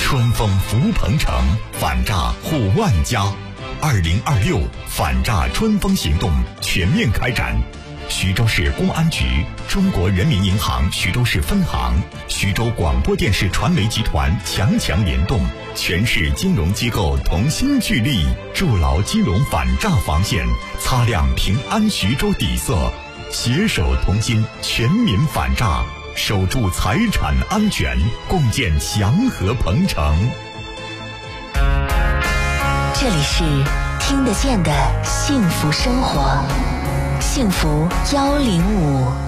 春风福鹏城，反诈护万家。2026反诈春风行动全面开展。徐州市公安局、中国人民银行徐州市分行、徐州广播电视传媒集团强联动，全市金融机构同心聚力，筑牢金融反诈防线，擦亮平安徐州底色，携手同心，全民反诈，守住财产安全，共建祥和鹏城。 这里是听得见的幸福生活，幸福105。